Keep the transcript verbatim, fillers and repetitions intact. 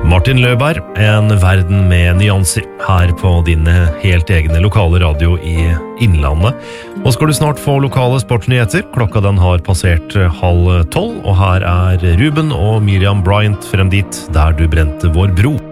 Martin Løberg, en verden med nyanser her på din helt egne lokale radio i Innlandet. Og skal du snart få lokale sportsnyheter. Klokka den har passert halv tolv, og her er Ruben og Miriam Bryant frem dit der du brente vår bro.